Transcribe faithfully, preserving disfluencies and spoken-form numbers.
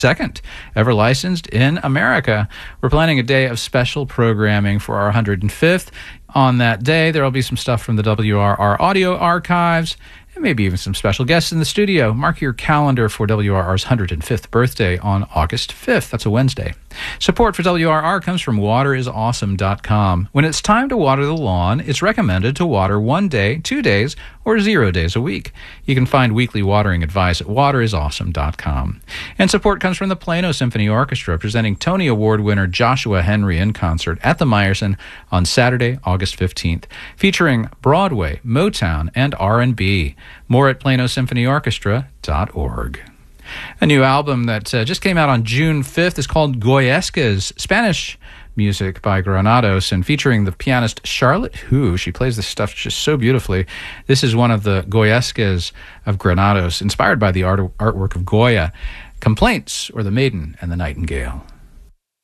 second ever licensed in America. We're planning a day of special programming for our one hundred fifth. On that day, there will be some stuff from the W R R audio archives, and maybe even some special guests in the studio. Mark your calendar for W R R's one hundred fifth birthday on August fifth. That's a Wednesday. Support for W R R comes from water is awesome dot com. When it's time to water the lawn, it's recommended to water one day, two days, or zero days a week. You can find weekly watering advice at water is awesome dot com. And support comes from the Plano Symphony Orchestra, presenting Tony Award winner Joshua Henry in concert at the Meyerson on Saturday, August fifteenth, featuring Broadway, Motown, and R and B. More at plano symphony orchestra dot org. A new album that uh, just came out on June fifth is called Goyescas, Spanish music by Granados, and featuring the pianist Charlotte Hu. She plays this stuff just so beautifully. This is one of the Goyescas of Granados, inspired by the art- artwork of Goya, Complaints, or The Maiden and the Nightingale.